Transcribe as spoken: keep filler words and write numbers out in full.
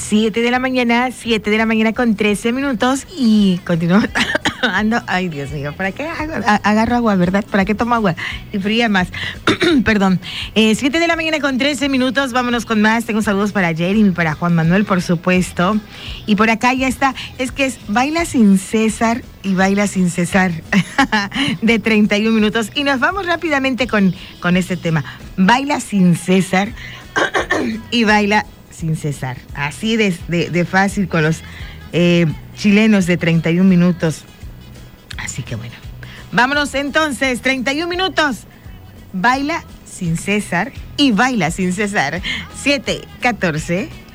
siete de la mañana, siete de la mañana con trece minutos y continuamos. Ando, ay Dios mío, ¿para qué hago, agarro agua, verdad? ¿Para qué tomo agua? Y fría más. Perdón. Eh, siete de la mañana con trece minutos, vámonos con más. Tengo saludos para Jeremy, para Juan Manuel, por supuesto. Y por acá ya está, es que es Baila Sin César y Baila Sin Cesar, de treinta y un minutos. Y nos vamos rápidamente con, con este tema. Baila Sin César y Baila Sin Cesar. Así de, de, de fácil con los eh, chilenos de treinta y un minutos. Así que bueno, vámonos entonces, treinta y un minutos. Baila Sin César y Baila Sin Cesar. siete catorce